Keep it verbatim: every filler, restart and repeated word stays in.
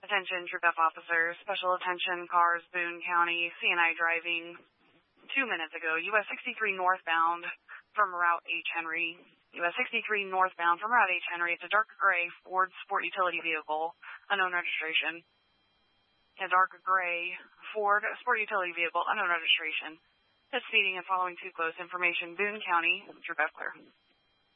Attention, Troop F officers, special attention, cars, Boone County, C and I driving. Two minutes ago, U S sixty-three northbound from Route H. Henry. U S sixty-three northbound from Route H. Henry. It's a dark gray Ford Sport utility vehicle, unknown registration. A dark gray Ford Sport utility vehicle, unknown registration. It's speeding and following too close. Information, Boone County, Troop F clear.